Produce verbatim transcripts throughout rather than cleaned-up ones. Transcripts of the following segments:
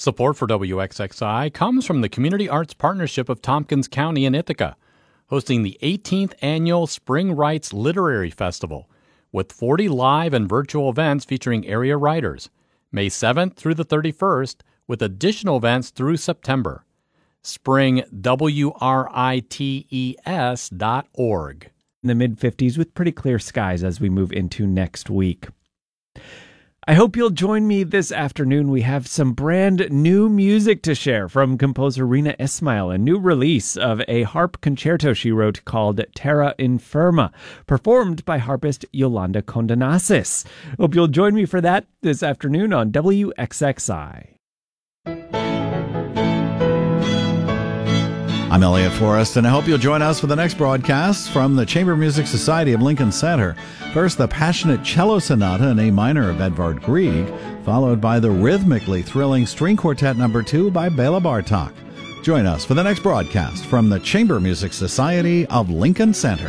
Support for W X X I comes from the Community Arts Partnership of Tompkins County in Ithaca, hosting the eighteenth Annual Spring Writes Literary Festival, with forty live and virtual events featuring area writers, May seventh through the thirty-first, with additional events through September. spring writes dot org. In the mid-fifties with pretty clear skies as we move into next week. I hope you'll join me this afternoon. We have some brand new music to share from composer Rina Ismail, a new release of a harp concerto she wrote called Terra Infirma, performed by harpist Yolanda Condonasis. Hope you'll join me for that this afternoon on W X X I. I'm Elliot Forrest, and I hope you'll join us for the next broadcast from the Chamber Music Society of Lincoln Center. First, the passionate cello sonata in A minor of Edvard Grieg, followed by the rhythmically thrilling string quartet number two by Bela Bartok. Join us for the next broadcast from the Chamber Music Society of Lincoln Center.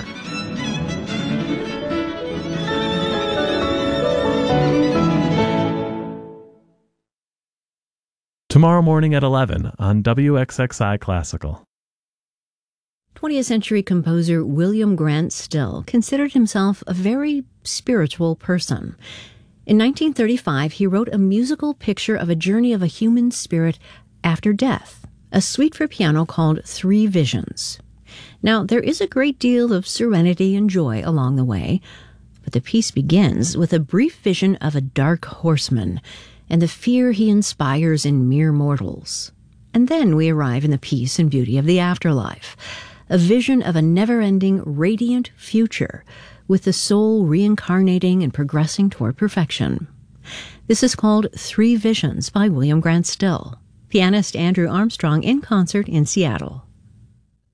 Tomorrow morning at eleven on W X X I Classical. twentieth century composer William Grant Still considered himself a very spiritual person. In nineteen thirty-five, he wrote a musical picture of a journey of a human spirit after death, a suite for piano called Three Visions. Now, there is a great deal of serenity and joy along the way, but the piece begins with a brief vision of a dark horseman and the fear he inspires in mere mortals. And then we arrive in the peace and beauty of the afterlife, a vision of a never-ending, radiant future, with the soul reincarnating and progressing toward perfection. This is called Three Visions by William Grant Still. Pianist Andrew Armstrong in concert in Seattle.